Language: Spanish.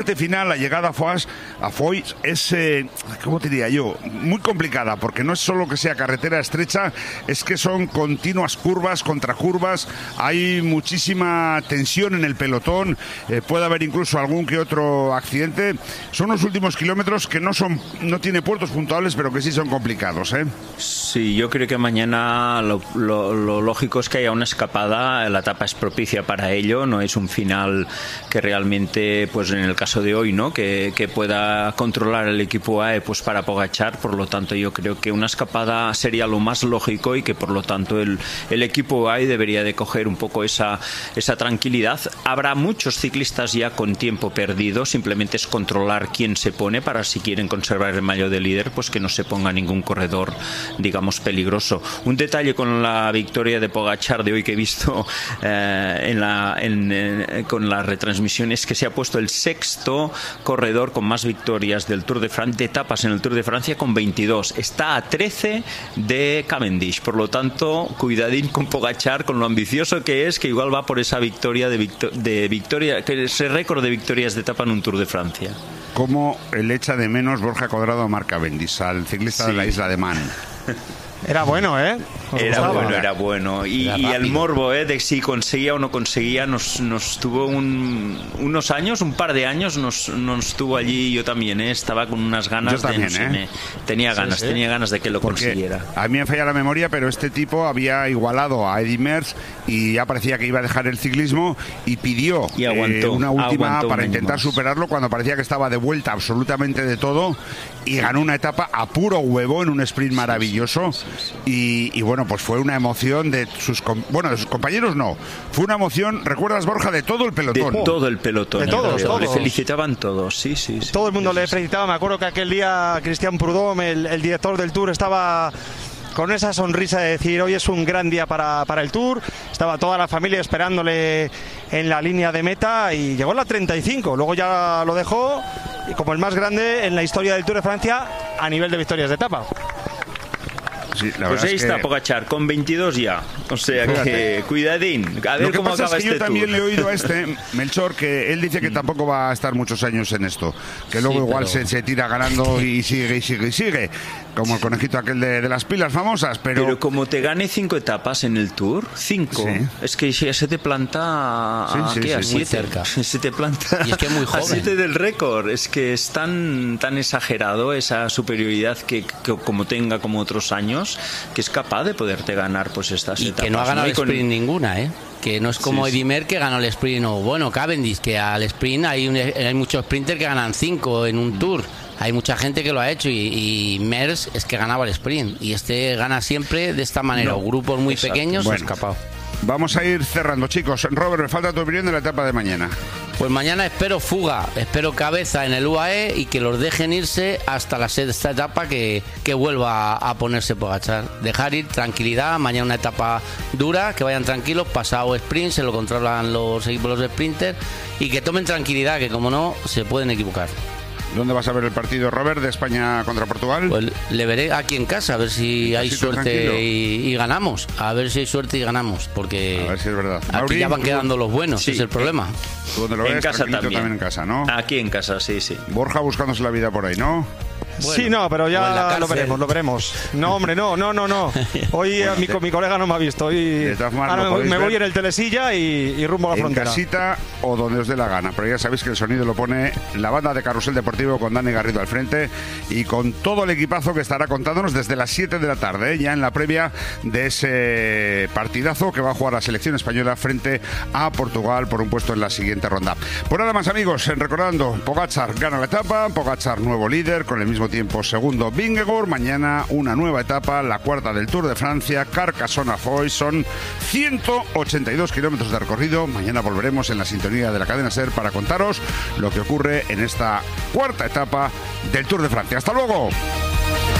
Final, la llegada a Foix es, ¿cómo te diría yo? Muy complicada, porque no es solo que sea carretera estrecha, es que son continuas curvas, contracurvas, hay muchísima tensión en el pelotón, puede haber incluso algún que otro accidente. Son los últimos kilómetros que no tiene puertos puntuables, pero que sí son complicados, ¿eh? Sí, yo creo que mañana lo lógico es que haya una escapada, la etapa es propicia para ello, no es un final que realmente, pues en el caso de hoy, ¿no? Que pueda controlar el equipo AE pues para Pogačar, por lo tanto yo creo que una escapada sería lo más lógico y que por lo tanto el equipo AE debería de coger un poco esa tranquilidad. Habrá muchos ciclistas ya con tiempo perdido, simplemente es controlar quién se pone para, si quieren conservar el maillot de líder, pues que no se ponga ningún corredor, digamos, peligroso. Un detalle con la victoria de Pogačar de hoy que he visto con la retransmisión es que se ha puesto el sexto corredor con más victorias del Tour de Francia, de etapas en el Tour de Francia, con 22. Está a 13 de Cavendish. Por lo tanto, cuidadín con Pogačar, con lo ambicioso que es, que igual va por esa victoria que ese récord de victorias de etapa en un Tour de Francia. ¿Cómo le echa de menos Borja Cuadrado a Marc Cavendish, al ciclista de la isla de Man? Era bueno, ¿eh? Era bueno. Y el morbo, de si conseguía o no conseguía, nos tuvo unos años, un par de años, nos tuvo allí. Yo también, estaba con unas ganas. Yo también, tenía ganas de que lo consiguiera. A mí me falla la memoria, pero este tipo había igualado a Eddy Merckx y ya parecía que iba a dejar el ciclismo y pidió una última para intentar superarlo cuando parecía que estaba de vuelta absolutamente de todo, y ganó una etapa a puro huevo en un sprint maravilloso. Y bueno, pues fue una emoción de sus compañeros, no. Fue una emoción, ¿recuerdas, Borja? De todo el pelotón. De todo el pelotón. De todos. Le felicitaban todos, sí. Todo el mundo le felicitaba. Me acuerdo que aquel día Christian Prudhomme, el director del Tour, estaba con esa sonrisa de decir: hoy es un gran día para el Tour. Estaba toda la familia esperándole en la línea de meta y llegó en la 35. Luego ya lo dejó como el más grande en la historia del Tour de Francia a nivel de victorias de etapa. Sí, pues ahí está Pogačar, con 22 ya. O sea, que cuidadín. A ver cómo acaba este Tour. Yo también le he oído a Melchor, que él dice que tampoco va a estar muchos años en esto. Que luego igual se tira ganando y sigue. Como el conejito aquel de las pilas famosas. Pero como te gane 5 etapas en el Tour, 5, es que ya se te planta a 7. Cerca. Se te planta y es que es muy joven. A 7 del récord. Es que es tan exagerado esa superioridad que como tenga como otros años, que es capaz de poderte ganar pues estas etapas. Y que no ha ganado el sprint ninguna, que no es como Eddy Merckx, que ganó el sprint, o Cavendish, que al sprint hay muchos sprinters que ganan 5 en un Tour. Hay mucha gente que lo ha hecho y Merckx es que ganaba el sprint y gana siempre de esta manera, grupos muy pequeños. Bueno, escapado. Vamos a ir cerrando, chicos. Robert, me falta tu opinión de la etapa de mañana. Pues mañana espero fuga, espero cabeza en el UAE y que los dejen irse hasta la sexta etapa, que vuelva a ponerse Pogačar. Dejar ir, tranquilidad, mañana una etapa dura, que vayan tranquilos, pasado sprint, se lo controlan los equipos, los sprinters, y que tomen tranquilidad, que como no, se pueden equivocar. ¿Dónde vas a ver el partido, Robert, de España contra Portugal? Pues le veré aquí en casa, a ver si hay suerte y ganamos. A ver si hay suerte y ganamos, porque a ver si es verdad. Aquí Mauri, ya van quedando los buenos, es el problema. ¿Tú dónde lo ves? En casa también En casa, ¿no? Aquí en casa, sí. Borja buscándose la vida por ahí, ¿no? Bueno, sí, no, pero ya lo veremos. No, hombre, no. Hoy mi colega no me ha visto. Hoy ahora me voy en el telesilla y rumbo a la frontera. En casita o donde os dé la gana. Pero ya sabéis que el sonido lo pone la banda de Carrusel Deportivo con Dani Garrido al frente y con todo el equipazo que estará contándonos desde las 7 de la tarde, ya en la previa de ese partidazo que va a jugar la selección española frente a Portugal por un puesto en la siguiente ronda. Por nada más, amigos, recordando, Pogačar gana la etapa, Pogačar nuevo líder, con el mismo tiempo segundo Vingegaard. Mañana una nueva etapa, la cuarta del Tour de Francia, Carcassonne a Foix. Son 182 kilómetros de recorrido. Mañana volveremos en la sintonía de la cadena SER para contaros lo que ocurre en esta cuarta etapa del Tour de Francia. ¡Hasta luego!